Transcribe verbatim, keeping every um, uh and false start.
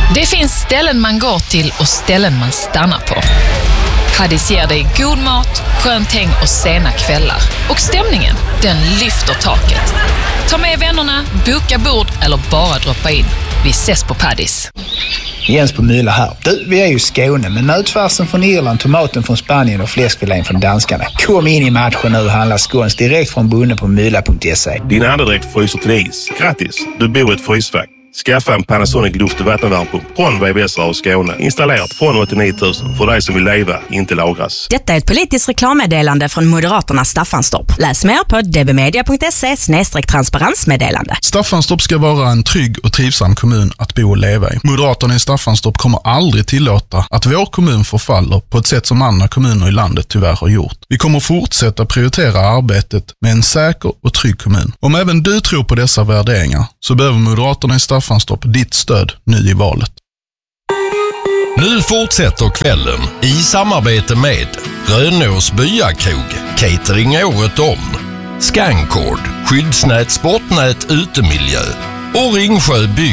Det finns ställen man går till och ställen man stannar på. Paddy's ger dig god mat, skönt häng och sena kvällar. Och stämningen, den lyfter taket. Ta med vännerna, boka bord eller bara droppa in. Vi ses på Paddy's. Jens på Myla här. Du, vi är ju i Skåne, men nötfärsen från Irland, tomaten från Spanien och fläskfilén från danskarna. Kom in i matchen nu och handla skåns direkt från bonden på myla punkt se. Din andedräkt fryser till is. Grattis, du bor i ett frysfack. Skaffa en Panasonic luft- och vattenvärmepump från V V S och Skåne. Installerat från åttionio tusen för dig som vill leva, inte lagras. Detta är ett politiskt reklammeddelande från Moderaterna Staffanstorp. Läs mer på d b media punkt se snedstreck transparensmeddelande. Staffanstorp ska vara en trygg och trivsam kommun att bo och leva i. Moderaterna i Staffanstorp kommer aldrig tillåta att vår kommun förfaller på ett sätt som andra kommuner i landet tyvärr har gjort. Vi kommer fortsätta prioritera arbetet med en säker och trygg kommun. Om även du tror på dessa värderingar så behöver Moderaterna i Staffanstorp ditt stöd nu i valet. Nu fortsätter kvällen i samarbete med Rönås Byakrog, catering året om, Scancord, skyddsnät, sportnät, utemiljö och Ringsjö by.